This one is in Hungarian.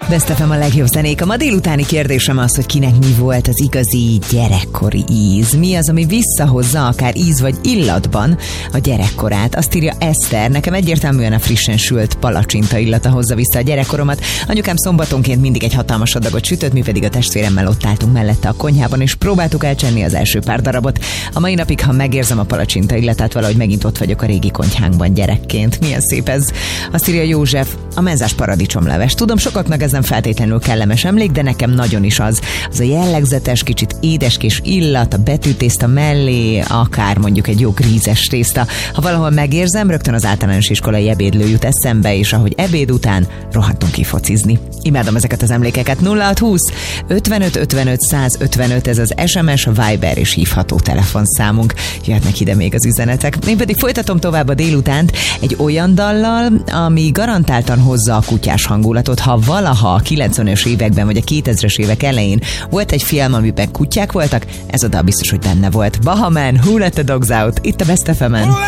Best FM a legjobb zenék. A ma délutáni kérdésem az, hogy kinek mi volt az igazi gyerekkori íz. Mi az, ami visszahozza akár íz vagy illatban a gyerekkorát. Azt írja Eszter, nekem egyértelműen a frissen sült palacsinta illata hozza vissza a gyerekkoromat. Anyukám szombatonként mindig egy hatalmas adagot sütött, mi pedig a testvéremmel ott álltunk mellette a konyhában, és próbáltuk elcsenni az első pár darabot. A mai napig, ha megérzem a palacsinta illatát, valahogy megint ott vagyok a régi konyhánkban gyerekként. Milyen szép ez. Azt írja József, a menzás paradicsomleves. Tudom, sokaknak ez nem feltétlenül kellemes emlék, de nekem nagyon is az. Az a jellegzetes, kicsit édeskés illat, a betűtészta mellé, akár mondjuk egy jó grízes tészta. Ha valahol megérzem, rögtön az általános iskolai ebédlő jut eszembe, és ahogy ebéd után rohantunk ki focizni. Imádom ezeket az emlékeket. 0620 55 55 155, ez az SMS, a Viber és hívható telefonszámunk. Jöhetnek ide még az üzenetek. Én pedig folytatom tovább a délutánt egy olyan dallal, ami garantáltan hozza a kutyás hangulatot. Ha valaha a 90-es években vagy a 2000-es évek elején volt egy film, amiben kutyák voltak, ez a dal biztos, hogy benne volt. Bahaman, Who Let the Dogs Out, itt a Best FM-en.